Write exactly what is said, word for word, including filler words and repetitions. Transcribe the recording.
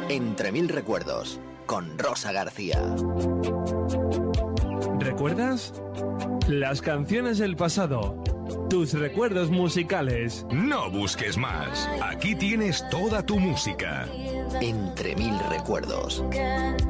Entre mil recuerdos, con Rosa García. ¿Recuerdas? Las canciones del pasado. Tus recuerdos musicales. No busques más. Aquí tienes toda tu música. Entre mil recuerdos.